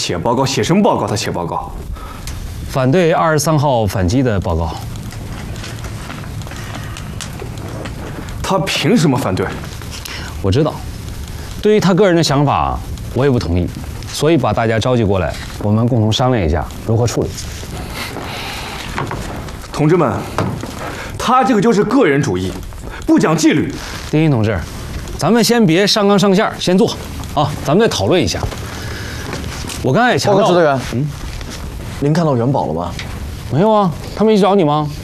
写报告，写什么报告？他写报告， 反对23号反击的报告。 他凭什么反对？ 我知道，对于他个人的想法，我也不同意，所以把大家召集过来，我们共同商量一下如何处理。 同志们，他这个就是个人主义，不讲纪律。 丁一同志，咱们先别上纲上线，先坐啊，咱们再讨论一下。我刚才也强调， 报告支队员，您看到元宝了吗？ 没有啊，他没找你吗？